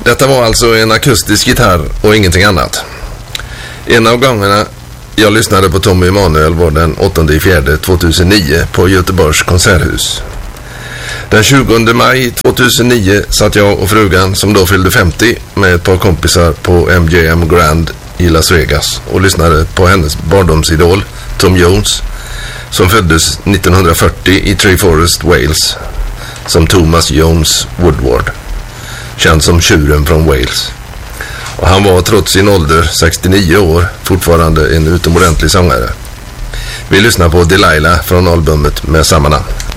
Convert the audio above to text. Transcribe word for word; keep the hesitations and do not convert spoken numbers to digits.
Detta var alltså en akustisk gitarr och ingenting annat. En av gångerna jag lyssnade på Tommy Emanuel var den åttonde april tvåtusenionio på Göteborgs konserthus. Den tjugonde maj tvåtusenionio satt jag och frugan, som då fyllde femtio, med ett par kompisar på M G M Grand i Las Vegas och lyssnade på hennes barndomsidol Tom Jones, som föddes nittonhundrafyrtio i Treforest, Wales, som Thomas Jones Woodward, känd som tjuren från Wales. Och han var trots sin ålder, sextionio år, fortfarande en utomordentlig sångare. Vi lyssnar på Delilah från albumet med samma namn.